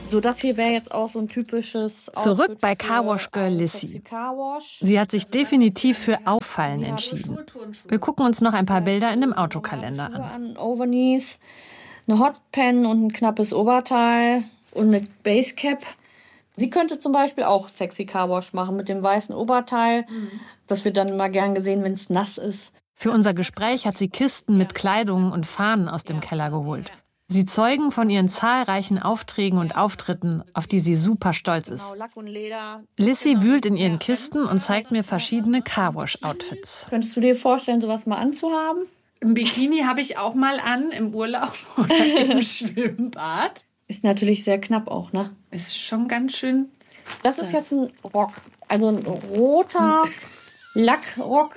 So, das hier wäre jetzt auch so ein typisches Zurück bei Carwash Girl Lissy. Sie hat sich definitiv für Auffallen entschieden. Wir gucken uns noch ein paar Bilder in dem Autokalender an. Overknees, eine Hotpan und ein knappes Oberteil und eine Basecap. Sie könnte zum Beispiel auch sexy Carwash machen mit dem weißen Oberteil. Das wird dann immer gern gesehen, wenn es nass ist. Für unser Gespräch hat sie Kisten mit Kleidung und Fahnen aus dem Keller geholt. Sie zeugen von ihren zahlreichen Aufträgen und Auftritten, auf die sie super stolz ist. Lissy wühlt in ihren Kisten und zeigt mir verschiedene Carwash-Outfits. Könntest du dir vorstellen, sowas mal anzuhaben? Ein Bikini habe ich auch mal an, im Urlaub oder im Schwimmbad. Ist natürlich sehr knapp auch, ne? Ist schon ganz schön. Das ist jetzt ein Rock, also ein roter Lackrock,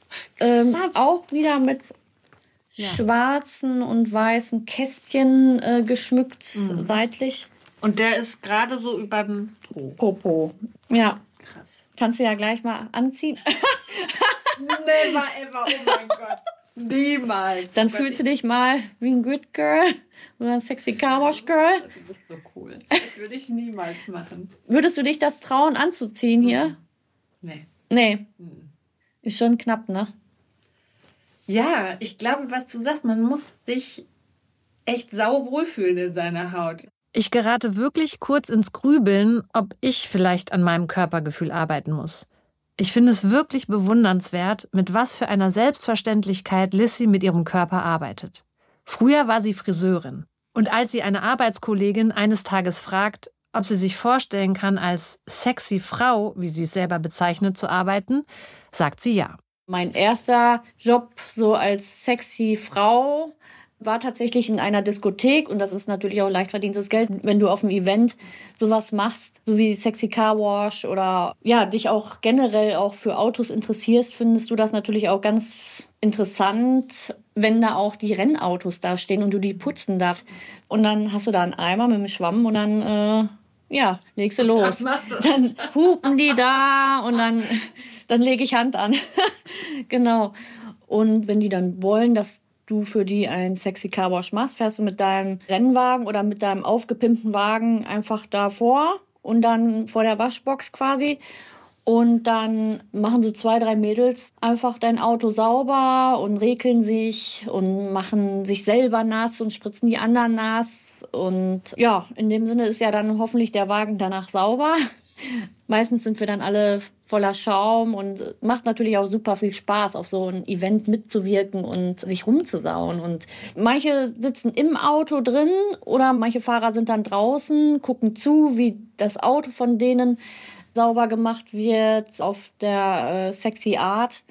auch wieder mit schwarzen und weißen Kästchen geschmückt seitlich. Und der ist gerade so über dem Popo. Ja. Krass. Kannst du ja gleich mal anziehen. Never ever, oh mein Gott. Niemals. Dann fühlst du dich mal wie ein Good Girl oder ein sexy Carwash Girl. Du bist so cool. Das würde ich niemals machen. Würdest du dich das trauen anzuziehen hier? Nee. Ist schon knapp, ne? Ja, ich glaube, was du sagst, man muss sich echt sau wohlfühlen in seiner Haut. Ich gerate wirklich kurz ins Grübeln, ob ich vielleicht an meinem Körpergefühl arbeiten muss. Ich finde es wirklich bewundernswert, mit was für einer Selbstverständlichkeit Lissy mit ihrem Körper arbeitet. Früher war sie Friseurin. Und als sie eine Arbeitskollegin eines Tages fragt, ob sie sich vorstellen kann, als sexy Frau, wie sie es selber bezeichnet, zu arbeiten, sagt sie ja. Mein erster Job so als sexy Frau war tatsächlich in einer Diskothek und das ist natürlich auch leicht verdientes Geld, wenn du auf einem Event sowas machst, so wie Sexy Car Wash oder ja, dich auch generell auch für Autos interessierst, findest du das natürlich auch ganz interessant, wenn da auch die Rennautos da stehen und du die putzen darfst. Und dann hast du da einen Eimer mit einem Schwamm und dann legst du los. Dann hupen die da und dann lege ich Hand an. Genau. Und wenn die dann wollen, dass du für die ein sexy Carwash machst, fährst du mit deinem Rennwagen oder mit deinem aufgepimpten Wagen einfach davor und dann vor der Waschbox quasi. Und dann machen so 2, 3 Mädels einfach dein Auto sauber und rekeln sich und machen sich selber nass und spritzen die anderen nass. Und ja, in dem Sinne ist ja dann hoffentlich der Wagen danach sauber. Meistens sind wir dann alle voller Schaum und macht natürlich auch super viel Spaß, auf so ein Event mitzuwirken und sich rumzusauen. Und manche sitzen im Auto drin oder manche Fahrer sind dann draußen, gucken zu, wie das Auto von denen sauber gemacht wird auf der sexy Art.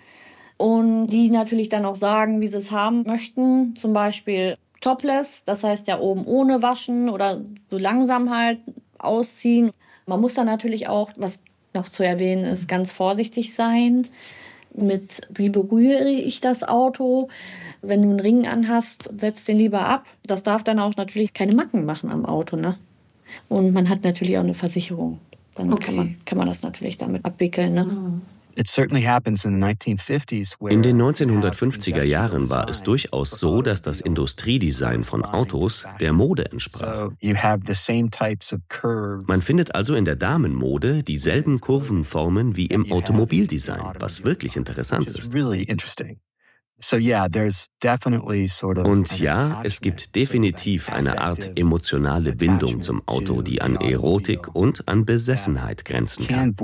Und die natürlich dann auch sagen, wie sie es haben möchten. Zum Beispiel topless, das heißt ja oben ohne waschen oder so langsam halt ausziehen. Man muss dann natürlich auch, was noch zu erwähnen ist, ganz vorsichtig sein mit, wie berühre ich das Auto. Wenn du einen Ring anhast, setz den lieber ab. Das darf dann auch natürlich keine Macken machen am Auto, ne? Und man hat natürlich auch eine Versicherung. Dann kann man das natürlich damit abwickeln, ne? In den 1950er Jahren war es durchaus so, dass das Industriedesign von Autos der Mode entsprach. Man findet also in der Damenmode dieselben Kurvenformen wie im Automobildesign, was wirklich interessant ist. Und ja, es gibt definitiv eine Art emotionale Bindung zum Auto, die an Erotik und an Besessenheit grenzen kann.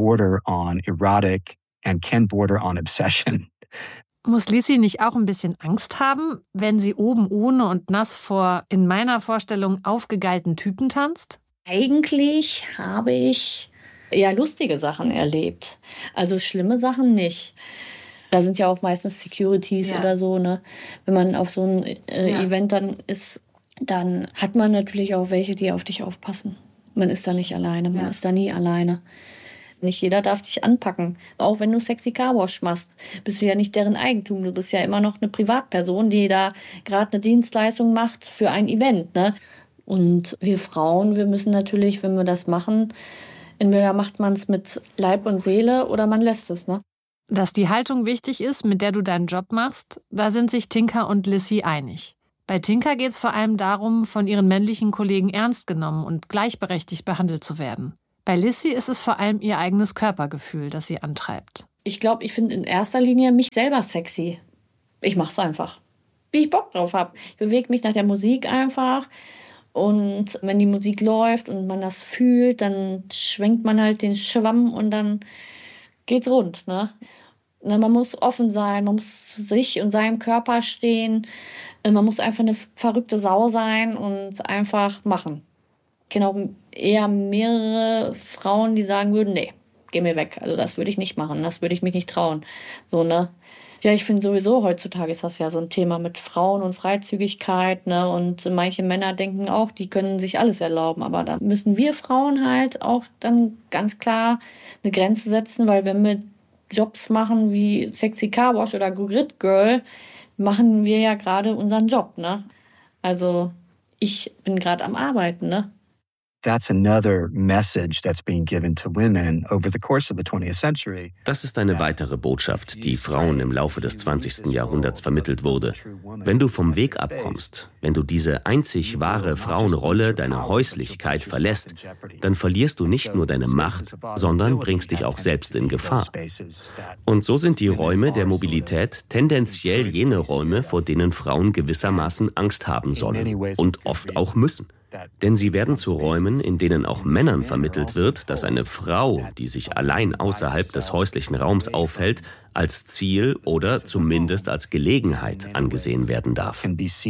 Muss Lissy nicht auch ein bisschen Angst haben, wenn sie oben ohne und nass vor, in meiner Vorstellung, aufgegeilten Typen tanzt? Eigentlich habe ich eher lustige Sachen erlebt. Also schlimme Sachen nicht. Da sind ja auch meistens Securities oder so, ne? Wenn man auf so ein Event dann ist, dann hat man natürlich auch welche, die auf dich aufpassen. Man ist da nicht alleine, man ist da nie alleine. Nicht jeder darf dich anpacken. Auch wenn du Sexy Carwash machst, bist du ja nicht deren Eigentum. Du bist ja immer noch eine Privatperson, die da gerade eine Dienstleistung macht für ein Event, ne? Und wir Frauen, wir müssen natürlich, wenn wir das machen, entweder macht man es mit Leib und Seele oder man lässt es, ne? Dass die Haltung wichtig ist, mit der du deinen Job machst, da sind sich Tinka und Lissy einig. Bei Tinka geht es vor allem darum, von ihren männlichen Kollegen ernst genommen und gleichberechtigt behandelt zu werden. Bei Lissy ist es vor allem ihr eigenes Körpergefühl, das sie antreibt. Ich glaube, ich finde in erster Linie mich selber sexy. Ich mache es einfach, wie ich Bock drauf habe. Ich bewege mich nach der Musik einfach. Und wenn die Musik läuft und man das fühlt, dann schwenkt man halt den Schwamm und dann geht's rund, ne? Man muss offen sein, man muss zu sich und seinem Körper stehen. Man muss einfach eine verrückte Sau sein und einfach machen. Ich kenne auch eher mehrere Frauen, die sagen würden, nee, geh mir weg. Also das würde ich nicht machen, das würde ich mich nicht trauen. So, ne? Ja, ich finde sowieso, heutzutage ist das ja so ein Thema mit Frauen und Freizügigkeit, ne? Und manche Männer denken auch, die können sich alles erlauben. Aber da müssen wir Frauen halt auch dann ganz klar eine Grenze setzen, weil wenn wir Jobs machen wie Sexy Car Wash oder Grid Girl, machen wir ja gerade unseren Job, ne? Also ich bin gerade am Arbeiten, ne? That's another message that's being given to women over the course of the 20th century. Das ist eine weitere Botschaft, die Frauen im Laufe des 20. Jahrhunderts vermittelt wurde. Wenn du vom Weg abkommst, wenn du diese einzig wahre Frauenrolle, deine Häuslichkeit verlässt, dann verlierst du nicht nur deine Macht, sondern bringst dich auch selbst in Gefahr. Und so sind die Räume der Mobilität tendenziell jene Räume, vor denen Frauen gewissermaßen Angst haben sollen und oft auch müssen. Denn sie werden zu Räumen, in denen auch Männern vermittelt wird, dass eine Frau, die sich allein außerhalb des häuslichen Raums aufhält, als Ziel oder zumindest als Gelegenheit angesehen werden darf.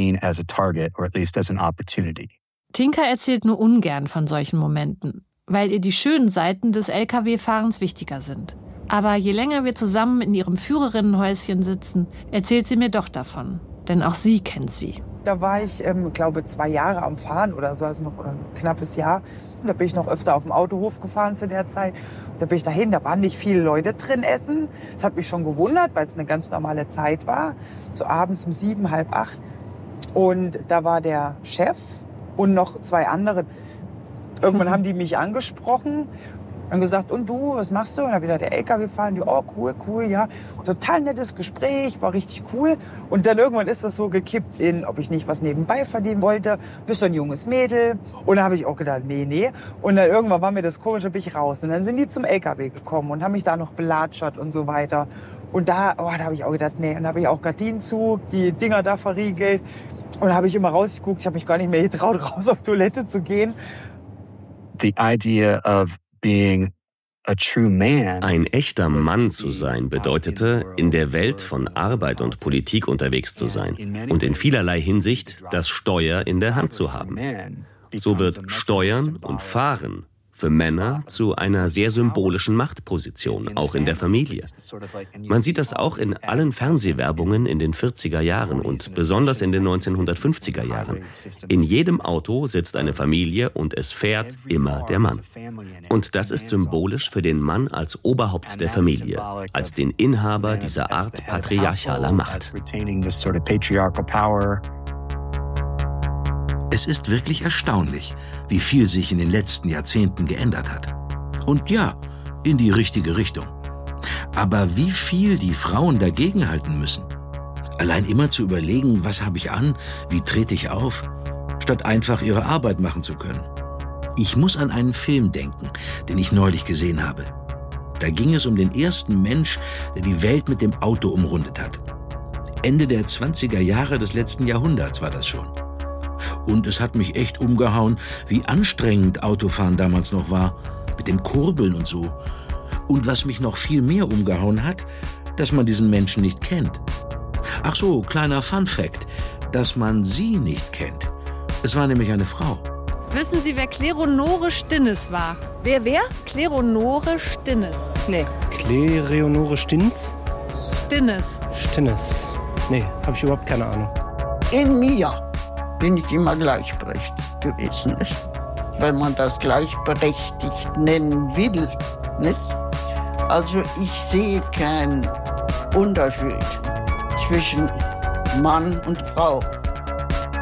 Tinka erzählt nur ungern von solchen Momenten, weil ihr die schönen Seiten des Lkw-Fahrens wichtiger sind. Aber je länger wir zusammen in ihrem Führerinnenhäuschen sitzen, erzählt sie mir doch davon. Denn auch sie kennt sie. Da war ich, glaube 2 Jahre am Fahren oder so, also noch ein knappes Jahr. Und da bin ich noch öfter auf dem Autohof gefahren zu der Zeit. Und da bin ich dahin, da waren nicht viele Leute drin essen. Das hat mich schon gewundert, weil es eine ganz normale Zeit war. So abends um 7, halb 8. Und da war der Chef und noch 2 andere. Irgendwann haben die mich angesprochen und gesagt, und du, was machst du? Und dann habe ich gesagt, der LKW fahren. Die, oh, cool, ja. Total nettes Gespräch, war richtig cool. Und dann irgendwann ist das so gekippt in, ob ich nicht was nebenbei verdienen wollte. Bist du ein junges Mädel? Und da habe ich auch gedacht, nee. Und dann irgendwann war mir das komisch, da bin ich raus. Und dann sind die zum LKW gekommen und haben mich da noch belatschert und so weiter. Und da habe ich auch gedacht, nee. Und dann habe ich auch Gardinen zu, die Dinger da verriegelt. Und da habe ich immer rausgeguckt. Ich habe mich gar nicht mehr getraut, raus auf Toilette zu gehen. The idea of being a true man. Ein echter Mann zu sein bedeutete, in der Welt von Arbeit und Politik unterwegs zu sein und in vielerlei Hinsicht das Steuer in der Hand zu haben. So wird Steuern und Fahren für Männer zu einer sehr symbolischen Machtposition, auch in der Familie. Man sieht das auch in allen Fernsehwerbungen in den 40er Jahren und besonders in den 1950er Jahren. In jedem Auto sitzt eine Familie und es fährt immer der Mann. Und das ist symbolisch für den Mann als Oberhaupt der Familie, als den Inhaber dieser Art patriarchaler Macht. Es ist wirklich erstaunlich, wie viel sich in den letzten Jahrzehnten geändert hat. Und ja, in die richtige Richtung. Aber wie viel die Frauen dagegenhalten müssen. Allein immer zu überlegen, was habe ich an, wie trete ich auf, statt einfach ihre Arbeit machen zu können. Ich muss an einen Film denken, den ich neulich gesehen habe. Da ging es um den ersten Mensch, der die Welt mit dem Auto umrundet hat. Ende der 20er Jahre des letzten Jahrhunderts war das schon. Und es hat mich echt umgehauen, wie anstrengend Autofahren damals noch war, mit dem Kurbeln und so. Und was mich noch viel mehr umgehauen hat, dass man diesen Menschen nicht kennt. Ach so, kleiner Fun-Fact, dass man sie nicht kennt. Es war nämlich eine Frau. Wissen Sie, wer Kleonore Stinnes war? Wer? Kleonore Stinnes. Nee. Kleonore Stinnes? Stinnes. Nee, habe ich überhaupt keine Ahnung. In mir bin ich immer gleichberechtigt gewesen, nicht? Wenn man das gleichberechtigt nennen will, nicht? Also ich sehe keinen Unterschied zwischen Mann und Frau.